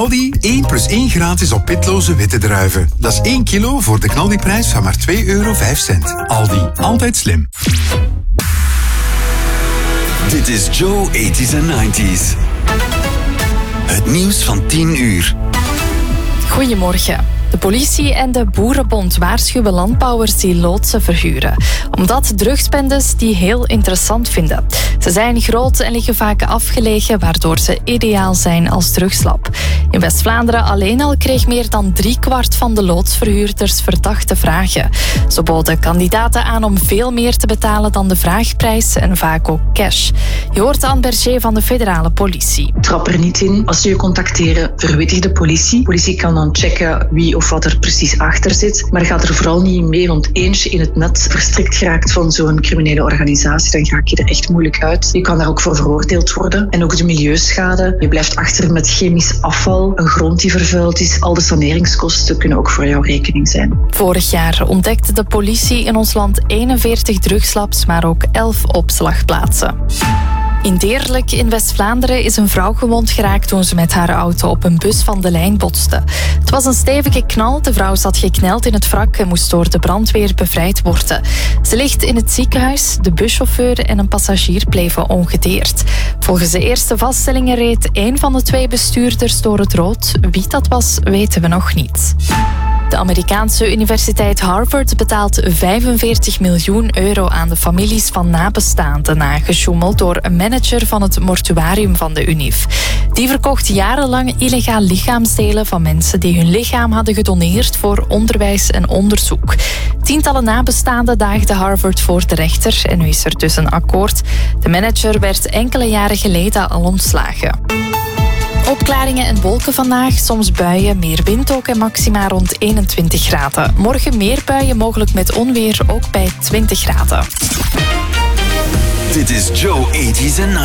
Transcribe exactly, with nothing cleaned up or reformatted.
Aldi, één plus één gratis op pitloze witte druiven. Dat is één kilo voor de knaldiprijs van maar twee euro vijf cent. Aldi, altijd slim. Dit is Joe eighties and nineties. Het nieuws van tien uur. Goedemorgen. De politie en de Boerenbond waarschuwen landbouwers die loodsen verhuren. Omdat drugsbendes die heel interessant vinden. Ze zijn groot en liggen vaak afgelegen, waardoor ze ideaal zijn als drugslab. In West-Vlaanderen alleen al kreeg meer dan driekwart van de loodsverhuurders verdachte vragen. Ze boden kandidaten aan om veel meer te betalen dan de vraagprijs en vaak ook cash. Je hoort Anne Berger van de federale politie. Trap er niet in. Als ze je contacteren, verwittig de politie. De politie kan dan checken wie of wat er precies achter zit. Maar gaat er vooral niet mee, want eens je in het net verstrikt geraakt van zo'n criminele organisatie, dan raak je er echt moeilijk uit. Je kan daar ook voor veroordeeld worden. En ook de milieuschade. Je blijft achter met chemisch afval, een grond die vervuild is. Al de saneringskosten kunnen ook voor jouw rekening zijn. Vorig jaar ontdekte de politie in ons land eenenveertig drugslabs, maar ook elf opslagplaatsen. In Deerlijk in West-Vlaanderen is een vrouw gewond geraakt toen ze met haar auto op een bus van de lijn botste. Het was een stevige knal, de vrouw zat gekneld in het wrak en moest door de brandweer bevrijd worden. Ze ligt in het ziekenhuis, de buschauffeur en een passagier bleven ongedeerd. Volgens de eerste vaststellingen reed één van de twee bestuurders door het rood. Wie dat was, weten we nog niet. De Amerikaanse universiteit Harvard betaalt vijfenveertig miljoen euro aan de families van nabestaanden na gesjoemeld door een manager van het mortuarium van de Univ. Die verkocht jarenlang illegaal lichaamsdelen van mensen die hun lichaam hadden gedoneerd voor onderwijs en onderzoek. Tientallen nabestaanden daagden Harvard voor de rechter en nu is er dus een akkoord. De manager werd enkele jaren geleden al ontslagen. Opklaringen en wolken vandaag, soms buien, meer wind ook en maxima rond eenentwintig graden. Morgen meer buien, mogelijk met onweer, ook bij twintig graden. Dit is Joe eighties and nineties.